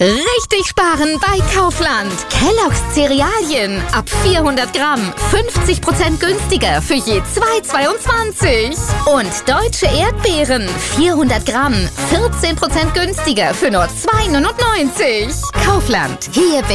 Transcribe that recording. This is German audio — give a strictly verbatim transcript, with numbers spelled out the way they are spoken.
Richtig sparen bei Kaufland. Kellogg's Cerealien ab vierhundert Gramm fünfzig Prozent günstiger für je zwei Euro zweiundzwanzig. Und deutsche Erdbeeren vierhundert Gramm vierzehn Prozent günstiger für nur zwei Euro neunundneunzig. Kaufland. Hier